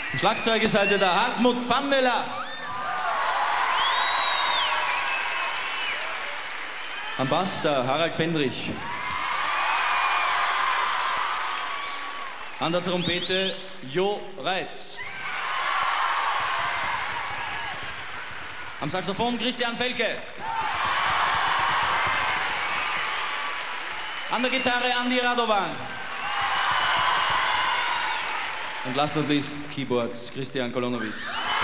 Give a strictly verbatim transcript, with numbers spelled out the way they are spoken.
Am Schlagzeug ist heute der Hartmut Pfannmüller. Am Bass der Harald Fendrich. An der Trompete Jo Reitz. Am Saxophon Christian Felke. An der Gitarre Andi Radovan. Und last not least Keyboards Christian Kolonowitz.